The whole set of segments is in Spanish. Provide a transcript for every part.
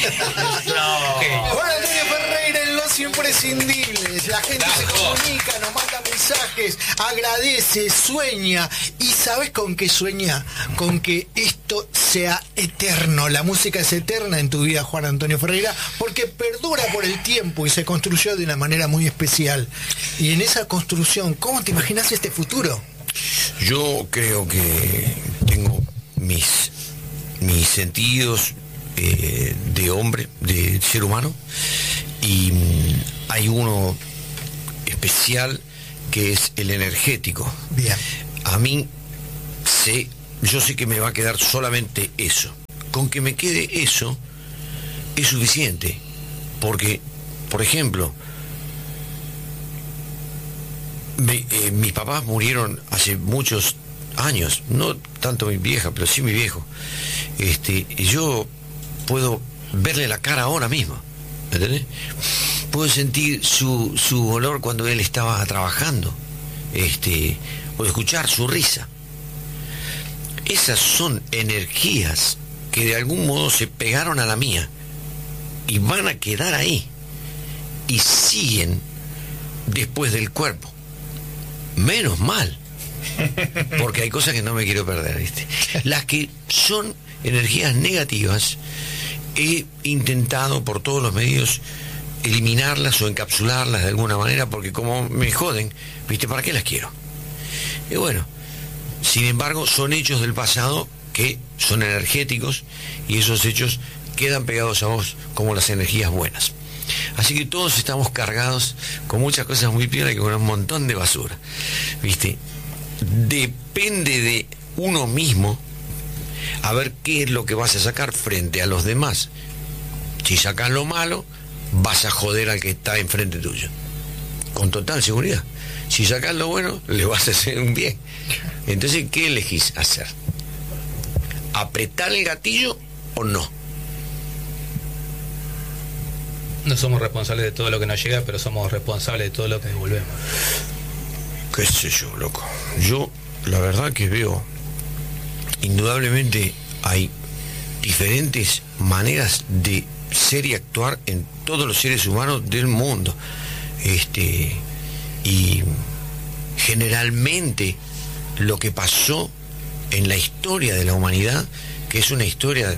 Juan Antonio Ferreira en Los Imprescindibles. La gente se comunica, nos manda mensajes, agradece, sueña. ¿Y sabes con qué sueña? Con que esto sea eterno. La música es eterna en tu vida, Juan Antonio Ferreira, porque perdura por el tiempo y se construyó de una manera muy especial. Y en esa construcción, ¿cómo te imaginas este futuro? Yo creo que tengo mis sentidos de hombre, de ser humano, y hay uno especial que es el energético. Bien. A mí yo sé que me va a quedar solamente eso. Con que me quede eso es suficiente, porque, por ejemplo, mis papás murieron hace muchos años, no tanto mi vieja, pero sí mi viejo. Y yo puedo verle la cara ahora mismo, ¿entendés? Puedo sentir su olor cuando él estaba trabajando, o escuchar su risa. Esas son energías que de algún modo se pegaron a la mía y van a quedar ahí y siguen después del cuerpo. Menos mal, porque hay cosas que no me quiero perder, ¿viste? Las que son energías negativas, he intentado por todos los medios eliminarlas o encapsularlas de alguna manera, porque como me joden, ¿viste? ¿Para qué las quiero? Y bueno, sin embargo, son hechos del pasado que son energéticos y esos hechos quedan pegados a vos como las energías buenas. Así que todos estamos cargados con muchas cosas muy piolas y con un montón de basura, ¿viste? Depende de uno mismo a ver qué es lo que vas a sacar frente a los demás. Si sacas lo malo, vas a joder al que está enfrente tuyo, con total seguridad. Si sacas lo bueno, le vas a hacer un bien. Entonces, ¿qué elegís hacer? ¿Apretar el gatillo o no? No somos responsables de todo lo que nos llega, pero somos responsables de todo lo que devolvemos. Qué sé yo, loco. Yo, la verdad que veo, indudablemente hay diferentes maneras de ser y actuar en todos los seres humanos del mundo. Y generalmente lo que pasó en la historia de la humanidad, que es una historia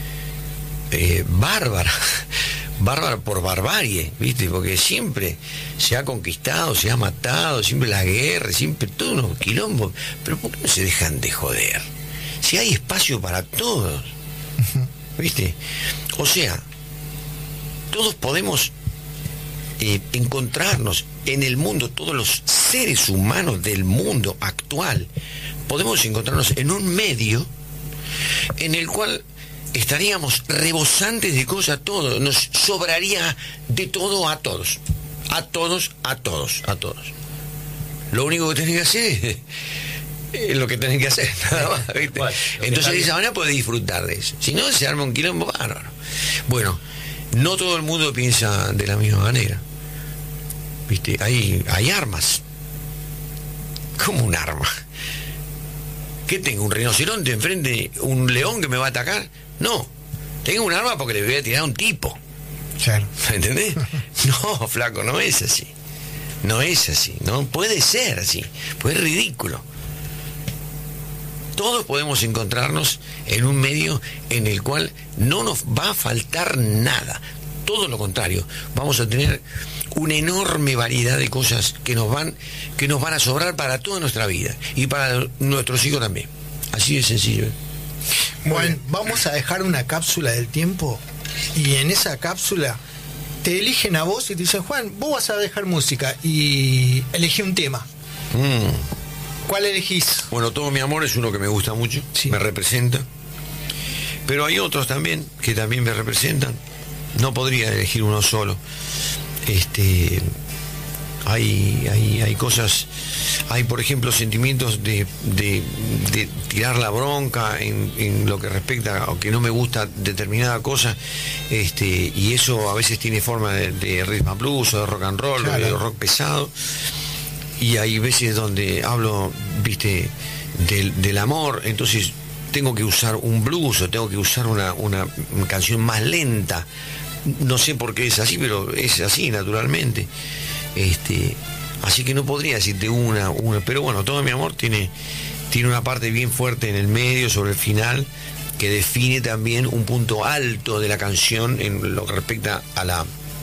bárbara por barbarie, ¿viste? Porque siempre se ha conquistado, se ha matado, siempre la guerra, siempre todo unos quilombos. Pero ¿por qué no se dejan de joder? Si hay espacio para todos, ¿viste? O sea, todos podemos encontrarnos en el mundo, todos los seres humanos del mundo actual, podemos encontrarnos en un medio en el cual estaríamos rebosantes de cosas a todos, nos sobraría de todo a todos. Lo único que tenés que hacer es lo que tenés que hacer, nada más, ¿viste? Bueno, entonces de esa manera podés disfrutar de eso. Si no, se arma un quilombo bárbaro. Bueno, no todo el mundo piensa de la misma manera, ¿viste? Hay armas. ¿Cómo un arma? ¿Qué tengo? ¿Un rinoceronte enfrente? ¿Un león que me va a atacar? No, tengo un arma porque le voy a tirar a un tipo. Claro. ¿Entendés? No, flaco, no es así. No es así, no puede ser así, pues es ridículo. Todos podemos encontrarnos en un medio en el cual no nos va a faltar nada. Todo lo contrario, vamos a tener una enorme variedad de cosas que nos van a sobrar para toda nuestra vida y para nuestros hijos también. Así de sencillo. Bueno, vamos a dejar una cápsula del tiempo y en esa cápsula te eligen a vos y te dicen: Juan, vos vas a dejar música y elegí un tema. ¿Cuál elegís? Bueno, Todo mi amor es uno que me gusta mucho, sí. Me representa, pero hay otros también que también me representan. No podría elegir uno solo. Hay cosas, hay por ejemplo sentimientos de tirar la bronca en lo que respecta a que no me gusta determinada cosa, y eso a veces tiene forma de rhythm and blues o de rock and roll, claro, o de rock pesado, y hay veces donde hablo, viste, del amor, entonces tengo que usar un blues o tengo que usar una canción más lenta. No sé por qué es así, pero es así naturalmente. Así que no podría decirte una, pero bueno, Todo mi amor tiene una parte bien fuerte en el medio, sobre el final, que define también un punto alto de la canción en lo que respecta a la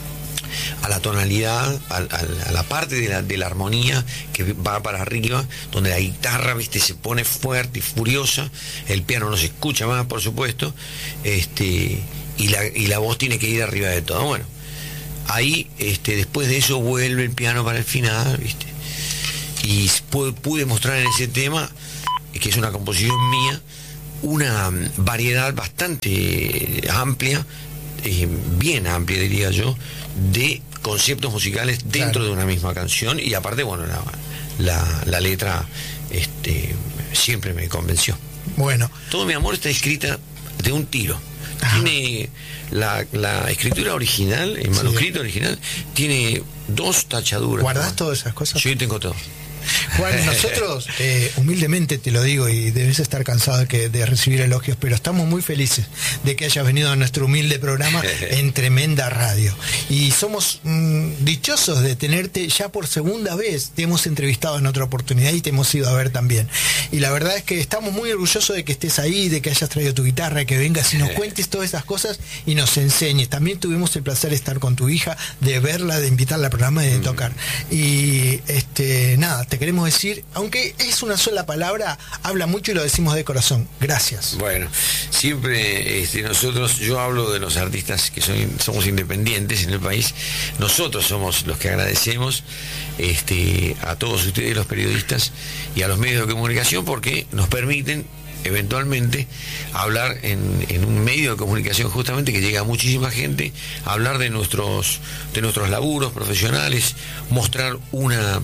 tonalidad, a la parte de la armonía que va para arriba, donde la guitarra, viste, se pone fuerte y furiosa, el piano no se escucha más, por supuesto, y la voz tiene que ir arriba de todo. Bueno, ahí después de eso vuelve el piano para el final, viste, y pude mostrar en ese tema, que es una composición mía, una variedad bastante amplia, bien amplia diría yo, de conceptos musicales dentro de una misma canción, y aparte, bueno, la letra siempre me convenció. Bueno, Todo mi amor está escrita de un tiro. Tiene la escritura original, el manuscrito original, tiene 2 tachaduras. ¿Guardás todas esas cosas? Yo tengo todo. Juan, nosotros humildemente te lo digo, y debes estar cansado de recibir elogios, pero estamos muy felices de que hayas venido a nuestro humilde programa en Tremenda Radio, y somos dichosos de tenerte ya por segunda vez. Te hemos entrevistado en otra oportunidad y te hemos ido a ver también, y la verdad es que estamos muy orgullosos de que estés ahí, de que hayas traído tu guitarra, que vengas y nos cuentes todas esas cosas y nos enseñes. También tuvimos el placer de estar con tu hija, de verla, de invitarla al programa y de tocar, y nada, te queremos decir, aunque es una sola palabra, habla mucho y lo decimos de corazón. Gracias. Bueno, siempre yo hablo de los artistas que somos independientes en el país. Nosotros somos los que agradecemos a todos ustedes, los periodistas, y a los medios de comunicación, porque nos permiten eventualmente hablar en un medio de comunicación justamente que llega a muchísima gente, hablar de nuestros laburos profesionales, mostrar una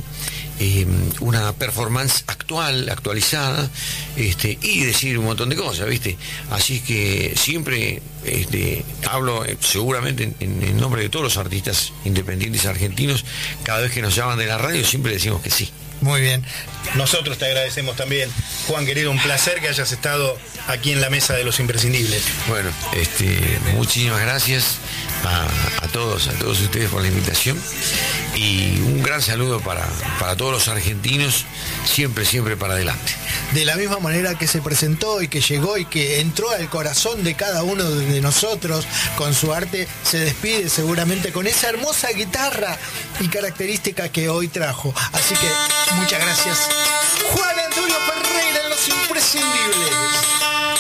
performance actualizada, y decir un montón de cosas, ¿viste? Así que siempre hablo seguramente en nombre de todos los artistas independientes argentinos. Cada vez que nos llaman de la radio siempre decimos que sí. Muy bien. Nosotros te agradecemos también, Juan querido, un placer que hayas estado aquí en la mesa de los imprescindibles. Bueno, muchísimas gracias a todos ustedes por la invitación, y un gran saludo para todos los argentinos, siempre para adelante. De la misma manera que se presentó y que llegó y que entró al corazón de cada uno de nosotros con su arte, se despide seguramente con esa hermosa guitarra y característica que hoy trajo. Así que muchas gracias, Juan Antonio Ferreira en Los Imprescindibles.